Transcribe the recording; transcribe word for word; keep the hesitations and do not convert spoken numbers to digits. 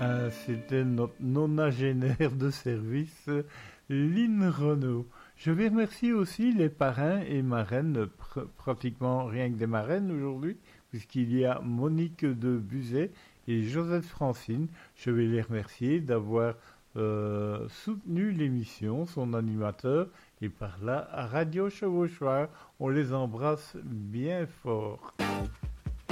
Ah, c'était notre nonagénaire de service, Lynn Renaud. Je vais remercier aussi les parrains et marraines, pr- pratiquement rien que des marraines aujourd'hui, puisqu'il y a Monique de Buzet et Joseph Francine. Je vais les remercier d'avoir euh, soutenu l'émission, son animateur, et par là, à Radio Chevauchoir, on les embrasse bien fort.